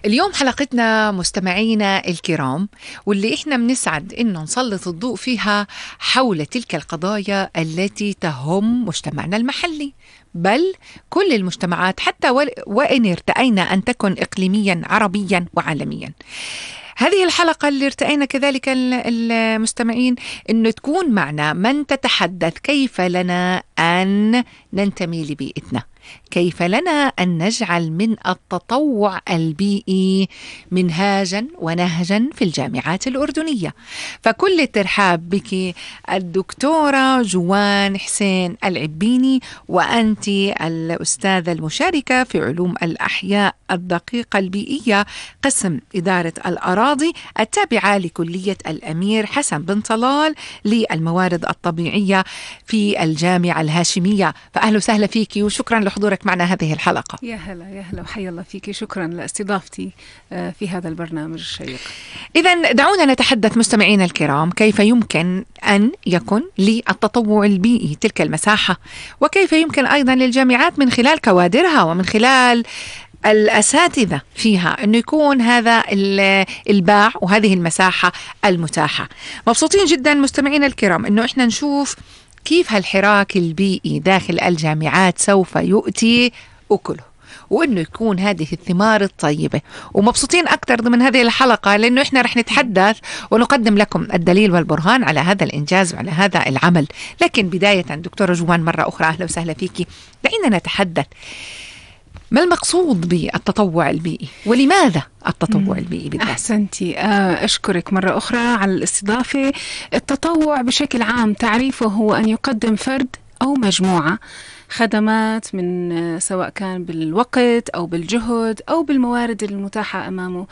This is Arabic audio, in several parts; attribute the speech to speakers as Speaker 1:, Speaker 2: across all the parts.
Speaker 1: اليوم حلقتنا مستمعينا الكرام، واللي احنا بنسعد انه نسلط الضوء فيها حول تلك القضايا التي تهم مجتمعنا المحلي، بل كل المجتمعات، حتى وإن ارتأينا أن تكن إقليميا عربيا وعالميا. هذه الحلقة اللي ارتأينا كذلك المستمعين أنه تكون معنا من تتحدث كيف لنا أن ننتمي لبيئتنا، كيف لنا أن نجعل من التطوع البيئي منهاجا ونهجا في الجامعات الأردنية. فكل الترحاب بك الدكتورة جوان حسين العبيني، وأنت الأستاذة المشاركة في علوم الأحياء الدقيقة البيئية قسم إدارة الأراضي التابعة لكلية الأمير حسن بن طلال للموارد الطبيعية في الجامعة الهاشمية. فأهلا وسهلا فيك وشكرا لحضورك معنا هذه الحلقة.
Speaker 2: يا هلا وحيا الله فيك، شكرا لاستضافتي في هذا البرنامج الشيق.
Speaker 1: إذن دعونا نتحدث مستمعينا الكرام كيف يمكن أن يكون للتطوع البيئي تلك المساحة، وكيف يمكن أيضا للجامعات من خلال كوادرها ومن خلال الأساتذة فيها أنه يكون هذا الباع وهذه المساحة المتاحة. مبسوطين جدا مستمعينا الكرام أنه إحنا نشوف كيف هالحراك البيئي داخل الجامعات سوف يؤتي أكله، وأنه يكون هذه الثمار الطيبة. ومبسوطين أكثر ضمن هذه الحلقة لأنه إحنا رح نتحدث ونقدم لكم الدليل والبرهان على هذا الإنجاز وعلى هذا العمل. لكن بداية دكتورة جوان مرة أخرى أهلا وسهلا فيكي. دعينا نتحدث، ما المقصود بالتطوع البيئي ولماذا التطوع البيئي بالذات؟
Speaker 2: أحسنتي، أشكرك مرة أخرى على الاستضافة. التطوع بشكل عام تعريفه هو أن يقدم فرد أو مجموعة خدمات من سواء كان بالوقت أو بالجهد أو بالموارد المتاحة أمامه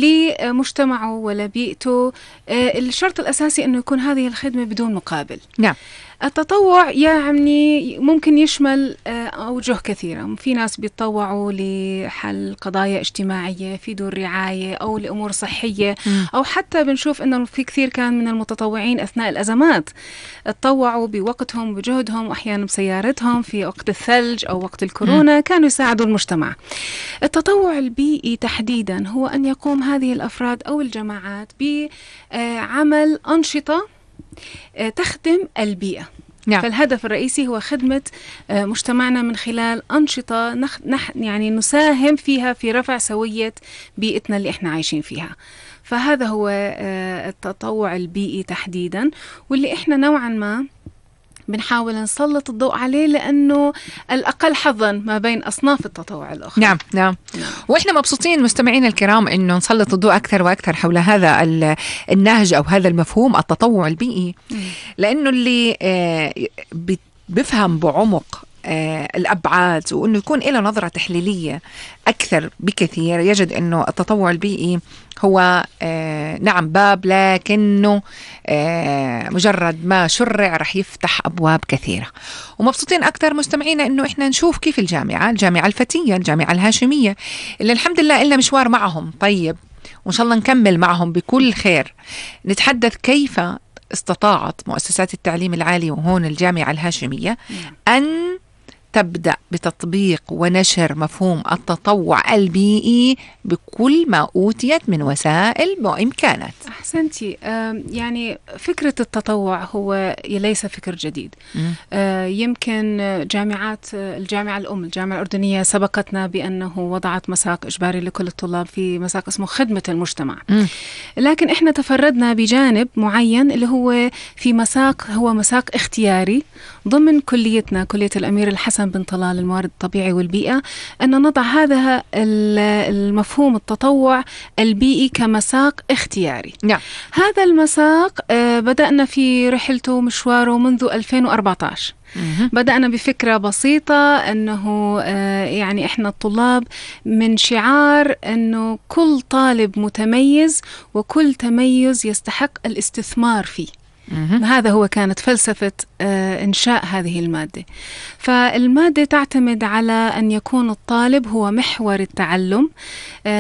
Speaker 2: لمجتمعه ولا بيئته. الشرط الأساسي أنه يكون هذه الخدمة بدون مقابل.
Speaker 1: نعم.
Speaker 2: التطوع يعني ممكن يشمل أوجه كثيرة. في ناس بيتطوعوا لحل قضايا اجتماعية في دور رعاية أو لأمور صحية، أو حتى بنشوف أنه في كثير كان من المتطوعين أثناء الأزمات تطوعوا بوقتهم وبجهدهم وأحيانا بسيارتهم في وقت الثلج أو وقت الكورونا، كانوا يساعدوا المجتمع. التطوع البيئي تحديدا هو أن يقوم هذه الأفراد أو الجماعات بعمل أنشطة تخدم البيئة.
Speaker 1: نعم.
Speaker 2: فالهدف الرئيسي هو خدمة مجتمعنا من خلال أنشطة يعني نساهم فيها في رفع سوية بيئتنا اللي احنا عايشين فيها. فهذا هو التطوع البيئي تحديدا، واللي احنا نوعا ما بنحاول نسلط الضوء عليه لأنه الأقل حظا ما بين أصناف التطوع الأخرى.
Speaker 1: نعم. وإحنا مبسوطين مستمعينا الكرام إنه نسلط الضوء أكثر وأكثر حول هذا النهج أو هذا المفهوم التطوع البيئي، لأنه اللي بفهم بعمق الأبعاد وأنه يكون له نظرة تحليلية أكثر بكثير يجد أنه التطوع البيئي هو نعم باب، لكنه مجرد ما شرع رح يفتح أبواب كثيرة. ومبسوطين أكثر مستمعينا أنه إحنا نشوف كيف الجامعة الفتية، الجامعة الهاشمية اللي الحمد لله إلا مشوار معهم طيب، وإن شاء الله نكمل معهم بكل خير. نتحدث كيف استطاعت مؤسسات التعليم العالي وهون الجامعة الهاشمية أن تبدأ بتطبيق ونشر مفهوم التطوع البيئي بكل ما أوتيت من وسائل وإمكانات.
Speaker 2: أحسنتي. يعني فكرة التطوع هو ليس فكر جديد. يمكن الجامعة الأم الجامعة الأردنية سبقتنا بأنه وضعت مساق إجباري لكل الطلاب في مساق اسمه خدمة المجتمع. لكن إحنا تفردنا بجانب معين اللي هو في مساق اختياري ضمن كليتنا، كلية الأمير الحسن بن طلال الموارد الطبيعي والبيئة، أن نضع هذا المفهوم التطوع البيئي كمساق اختياري.
Speaker 1: نعم.
Speaker 2: هذا المساق بدأنا في رحلته مشواره منذ 2014. بدأنا بفكرة بسيطة أنه يعني إحنا الطلاب من شعار أنه كل طالب متميز وكل تميز يستحق الاستثمار فيه. هذا هو كانت فلسفة إنشاء هذه المادة. فالمادة تعتمد على أن يكون الطالب هو محور التعلم.